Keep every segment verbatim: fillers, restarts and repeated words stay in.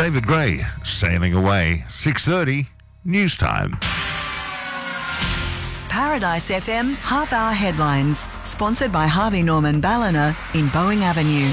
David Gray, Sailing Away, six thirty, news time. Paradise F M half-hour headlines, sponsored by Harvey Norman Ballina in Boeing Avenue.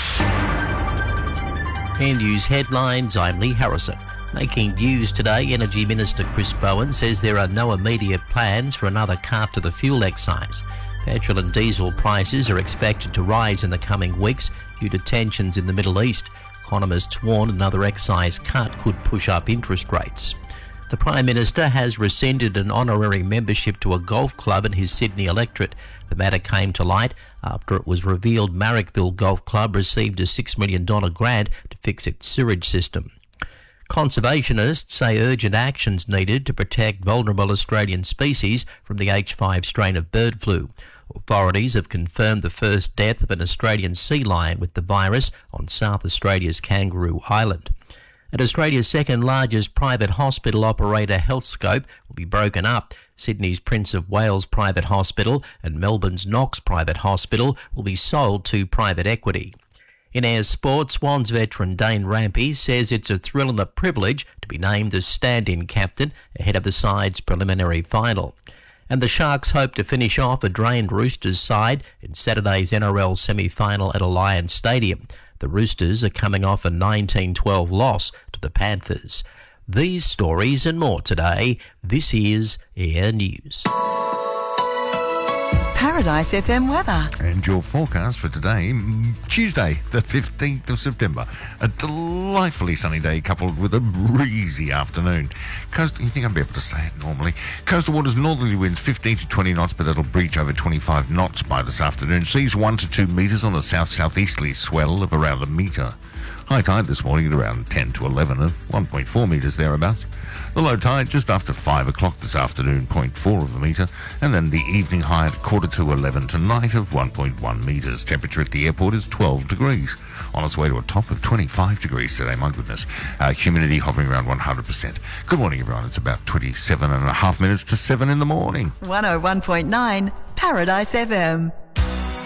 Air News headlines, I'm Lee Harrison. Making news today, Energy Minister Chris Bowen says there are no immediate plans for another cut to the fuel excise. Petrol and diesel prices are expected to rise in the coming weeks due to tensions in the Middle East. Economists warn another excise cut could push up interest rates. The Prime Minister has rescinded an honorary membership to a golf club in his Sydney electorate. The matter came to light after it was revealed Marrickville Golf Club received a six million dollars grant to fix its sewage system. Conservationists say urgent actions needed to protect vulnerable Australian species from the H five strain of bird flu. Authorities have confirmed the first death of an Australian sea lion with the virus on South Australia's Kangaroo Island. And Australia's second largest private hospital operator, Healthscope, will be broken up. Sydney's Prince of Wales Private Hospital and Melbourne's Knox Private Hospital will be sold to private equity. In Ayers Sport, Swans veteran Dane Rampey says it's a thrill and a privilege to be named as stand-in captain ahead of the side's preliminary final. And the Sharks hope to finish off a drained Roosters side in Saturday's N R L semi-final at Alliance Stadium. The Roosters are coming off a nineteen twelve loss to the Panthers. These stories and more today. This is Air News. Paradise F M weather. And your forecast for today, Tuesday, the fifteenth of September. A delightfully sunny day coupled with a breezy afternoon. Coast, you think I'd be able to say it normally. Coastal waters, northerly winds fifteen to twenty knots, but that'll breach over twenty-five knots by this afternoon. Seas one to two metres on a south-southeasterly swell of around a metre. High tide this morning at around ten to eleven, of one point four metres thereabouts. The low tide just after five o'clock this afternoon, zero point four of a metre, and then the evening high at quarter to eleven tonight of one point one metres. Temperature at the airport is twelve degrees. On its way to a top of twenty-five degrees today, my goodness. Uh, humidity hovering around one hundred percent. Good morning, everyone. It's about twenty-seven and a half minutes to seven in the morning. one oh one point nine Paradise F M.